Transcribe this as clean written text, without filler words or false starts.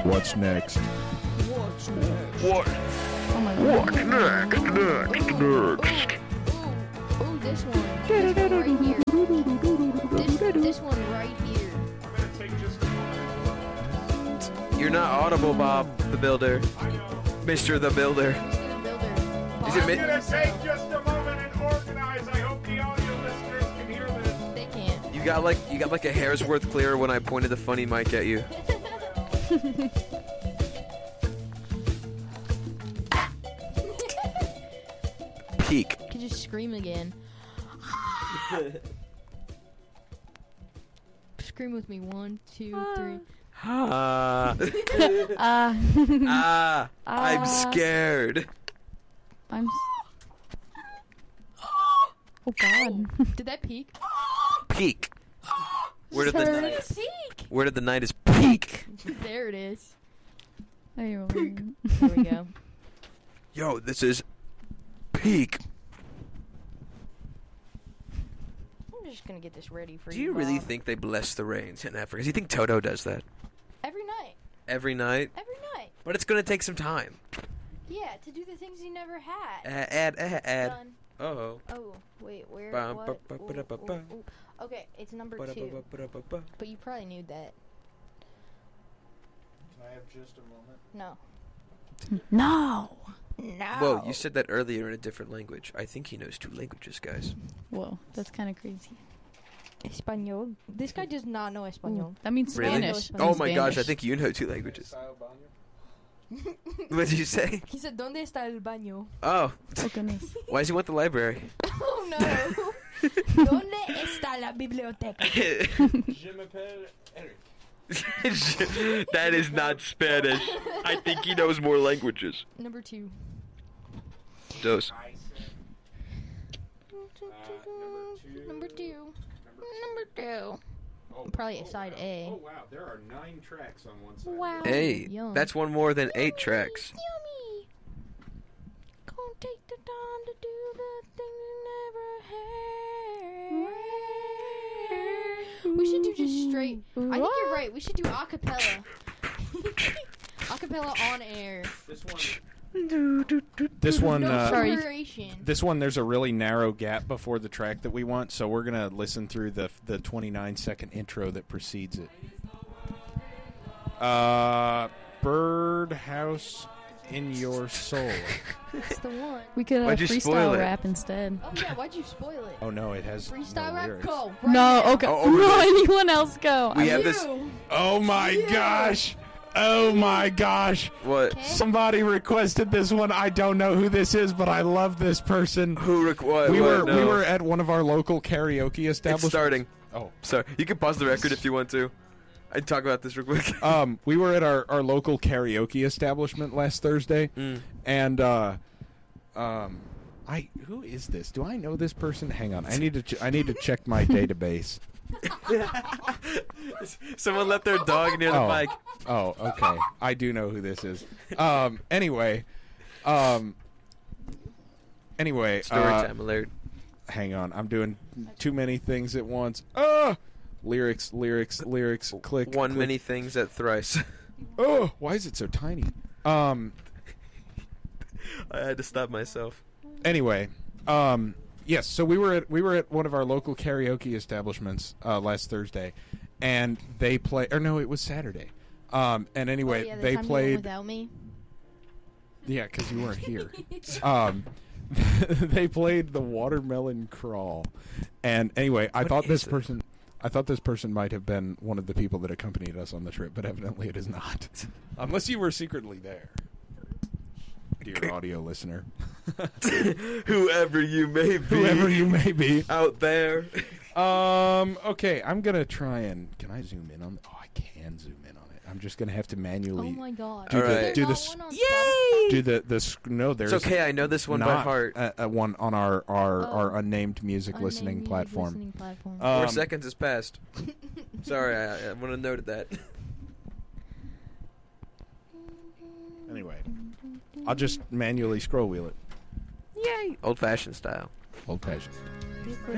What's next? What? Oh my god. Next. Ooh, this one. This one right here. This one right here. You're not audible, Bob the Builder. Mr. the Builder. Mr. the Builder. Is it I'm gonna take just a moment and organize. I hope the audio listeners can hear this. They can't. You got like a hair's worth clearer when I pointed the funny mic at you. Peak. You could just scream again. Scream with me. 1, 2, 3. I'm scared. Oh god. Did that peak? Peak. Where did the Peak. night is peak? There it is. There There we go. Yo, this is peak. I'm just gonna get this ready for you. Do you really Bob. think they bless the rains in Africa? Do you think Toto does that Every night. every night? Every night. But it's gonna take some time. Yeah, to do the things he never had. Add. Done. Oh. Oh, wait, where? Bum, What? ba, ba, ba, da, ba, Ooh, ba. ooh, ooh. Okay, it's number 2. But you probably knew that. Can I have just a moment? No. No. No. Whoa, you said that earlier in a different language. I think he knows 2 languages, guys. Whoa, that's kind of crazy. Espanol. This guy does not know Espanol. That means Really? Spanish. That Oh means my gosh, I Spanish. think you know 2 languages. Style baño? What did you say? He said, ¿Dónde está el baño? Oh. Oh goodness. Why does he want the library? Oh no. ¿Dónde está la biblioteca? Je m'appelle Eric. That is not Spanish. I think he knows more languages. Number 2. Dos. I said Number 2. Number 2. Oh, Probably a side A. Oh wow, there are 9 tracks on one side. Wow. Hey, Yum. that's one more than 8 tracks. Yummy. Gonna take the time to do the thing you never had. We should do just straight. I think you're right. We should do acapella. Acapella on air. This one. This one, No Sorry. preparation. this one, there's a really narrow gap before the track that we want, so we're gonna listen through the 29-second intro that precedes it. Birdhouse in Your Soul. That's the one. We could Why'd you spoil freestyle it? rap instead. Oh yeah, why'd you spoil it? Oh no, it has Freestyle no rap, lyrics. go. Right No, now. okay. Oh, over No, there. anyone else go. We have this. You. Oh my gosh! Oh my gosh! What? Okay. Somebody requested this one. I don't know who this is, but I love this person. What? We what? were No. we were at one of our local karaoke It's establishments. starting. Oh. Sorry, you can pause the record if you want to. I'd talk about this real quick. We were at our local karaoke establishment last Thursday, and who is this? Do I know this person? Hang on, I need to check my database. Someone left their dog near the mic. Oh, okay. I do know who this is. Anyway, Story time alert. hang on. I'm doing too many things at once. Lyrics, click. One click. many things at thrice. Oh, why is it so tiny? I had to stop myself. Anyway, yes. So we were at one of our local karaoke establishments last Thursday, and they play. Or no, it was Saturday. And anyway, Oh, yeah, the they time you went played. without me. Yeah, because you weren't here. They played the Watermelon Crawl, and anyway, I thought this person might have been one of the people that accompanied us on the trip, but evidently it is not. Unless you were secretly there, dear audio listener. Whoever you may be. Whoever you may be. out there. Okay, I'm gonna try and. Can I zoom in on? Oh, I can zoom in on it. I'm just gonna have to manually. Oh my god. Do All the right. do There's the not one on Yay! do the no. There's It's okay, I know this one by not heart. a one on our unnamed music Spotify. listening Unnamed platform. listening platform. 4 seconds has passed. Sorry, I want to note that. Anyway, I'll just manually scroll wheel it. Yay! Old-fashioned style. Old fashioned.